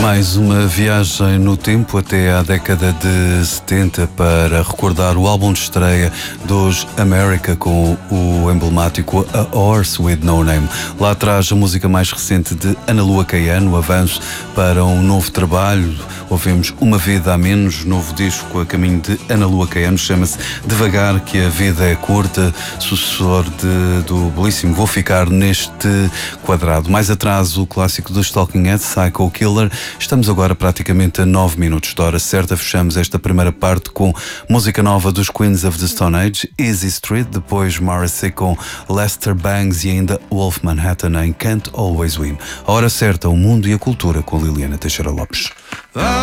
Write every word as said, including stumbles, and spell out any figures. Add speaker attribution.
Speaker 1: Mais uma viagem no tempo até à década de setenta para recordar o álbum de estreia dos America com o emblemático A Horse with No Name. Lá atrás a música mais recente de Ana Lua Caiano, o avanço para um novo trabalho. Ouvimos Uma Vida a Menos, novo disco a caminho de Ana Lua Caiano, chama-se Devagar que a Vida é Curta, sucessor de, do belíssimo Vou Ficar Neste Quadrado. Mais atrás o clássico dos Talking Heads, Psycho Killer. Estamos agora praticamente a nove minutos de hora certa. Fechamos esta primeira parte com música nova dos Queens of the Stone Age, Easy Street, depois Morrissey com Lester Bangs e ainda Wolf Manhattan em Can't Always Win. A hora certa, o mundo e a cultura com Liliana Teixeira Lopes.